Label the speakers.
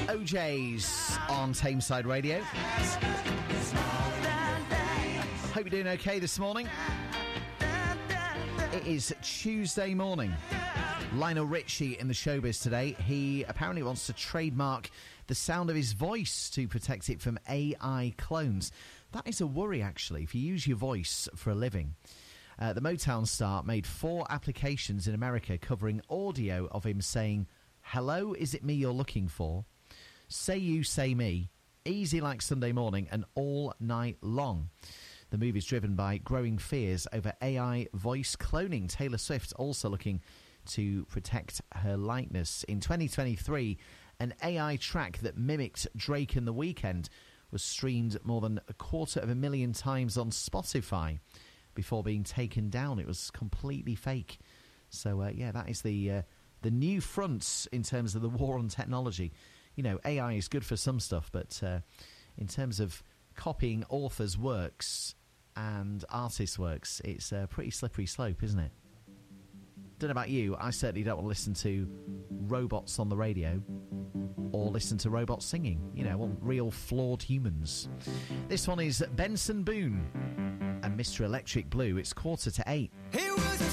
Speaker 1: OJ's on Tameside Radio. Hope you're doing okay this morning. It is Tuesday morning. Lionel Richie in the showbiz today. He apparently wants to trademark the sound of his voice to protect it from AI clones. That is a worry, actually, if you use your voice for a living. The Motown star made 4 applications in America covering audio of him saying, "Hello, is it me you're looking for? Say you, say me, easy like Sunday morning and all night long." The move is driven by growing fears over AI voice cloning. Taylor Swift also looking to protect her likeness. In 2023, an AI track that mimicked Drake and The Weeknd was streamed more than 250,000 times on Spotify before being taken down. It was completely fake. So, that is the new front in terms of the war on technology. You know, AI is good for some stuff, but in terms of copying authors' works and artists' works, it's a pretty slippery slope, isn't it? Don't know about you, I certainly don't want to listen to robots on the radio or listen to robots singing. You know, I want real flawed humans. This one is Benson Boone and Mr. Electric Blue. It's 7:45.